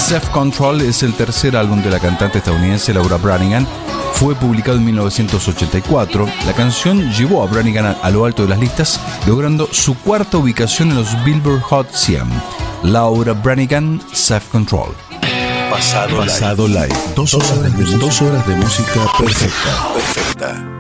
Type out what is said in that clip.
Self-Control es el tercer álbum de la cantante estadounidense Laura Branigan. Fue publicado en 1984. La canción llevó a Branigan a lo alto de las listas, logrando su cuarta ubicación en los Billboard Hot 100. Laura Branigan, Self-Control. Pasado Live. 2 horas de música perfecta.